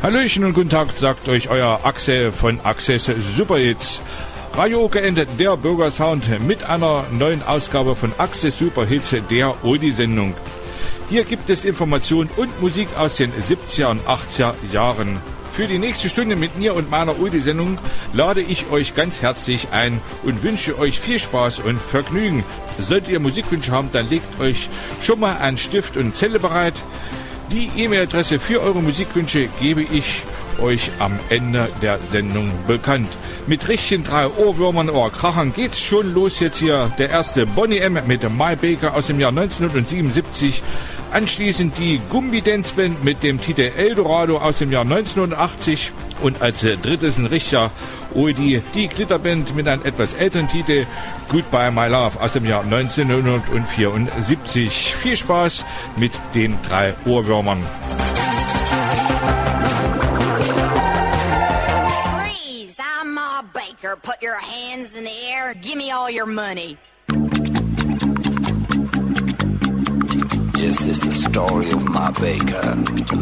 Hallöchen und guten Tag, sagt euch euer Axel von Access Superhits. Radio geendet, der Bürgersound mit einer neuen Ausgabe von Access Superhits, der Oldie-Sendung. Hier gibt es Informationen und Musik aus den 70er und 80er Jahren. Für die nächste Stunde mit mir und meiner Oldie-Sendung lade ich euch ganz herzlich ein und wünsche euch viel Spaß und Vergnügen. Solltet ihr Musikwünsche haben, dann legt euch schon mal einen Stift und Zettel bereit. Die E-Mail-Adresse für eure Musikwünsche gebe ich euch am Ende der Sendung bekannt. Mit richtigen 3 Ohrwürmern oder Krachern geht's schon los jetzt hier. Der erste Boney M. mit My Baker aus dem Jahr 1977. Anschließend die Gumbi Dance Band mit dem Titel Eldorado aus dem Jahr 1980. Und als drittes ein richtiger Oldie, die Glitterband mit einem etwas älteren Titel Goodbye My Love aus dem Jahr 1974. Viel Spaß mit den 3 Ohrwürmern. Freeze! I'm Ma Baker. Put your hands in the air. Give me all your money. This is the story of Ma Baker,